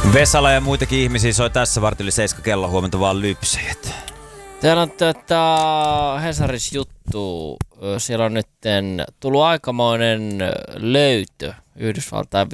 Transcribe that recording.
Vesala ja muitakin ihmisiä soi tässä vartilla 7 kello, huomenta vaan lypsäjät. Täällä on Hesaris juttu. Siellä on nyt tullut aikamoinen löytö Yhdysvaltain